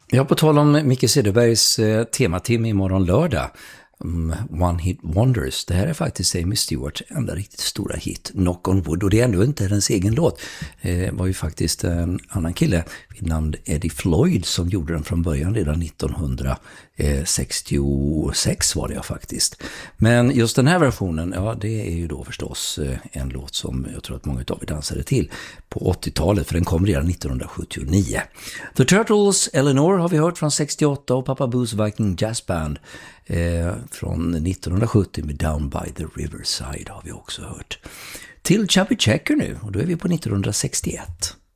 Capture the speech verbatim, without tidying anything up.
Ja, på tal om Micke Cederbergs eh, tematimme imorgon lördag. Um, One Hit Wonders. Det här är faktiskt Amy Stewarts enda riktigt stora hit, Knock on Wood. Och det är ändå inte hennes egen låt. Det eh, var ju faktiskt en annan kille vid namn Eddie Floyd som gjorde den från början redan nittonhundrasextiosex var det ja, faktiskt. Men just den här versionen, ja det är ju då förstås eh, en låt som jag tror att många av er dansade till på åttiotalet, för den kom redan nittonhundrasjuttionio. The Turtles, Eleanor har vi hört från sextioåtta och Papa Boo's Viking Jazz Band eh, från nittonhundrasjuttio med Down by the Riverside har vi också hört. Till Chubby Checker nu, och då är vi på nittonhundrasextioett.